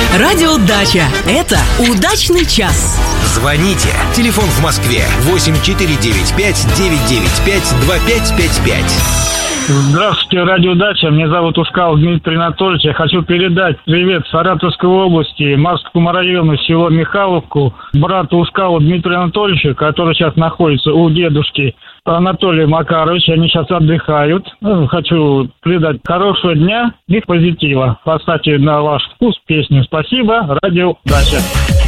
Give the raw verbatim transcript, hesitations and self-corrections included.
Радио Дача. Это удачный час. Звоните. Телефон в Москве восемь четыре девять пять девять девять пять два пять пять пять. Здравствуйте, Радио Дача. Меня зовут Ускалов Дмитрий Анатольевич. Я хочу передать привет Саратовской области, Марскому району, село Михайловку, брату Ускалу Дмитрию Анатольевичу, который сейчас находится у дедушки Анатолия Макаровича. Они сейчас отдыхают. Хочу передать хорошего дня и позитива. Поставьте на ваш вкус песню. Спасибо, Радио Дача.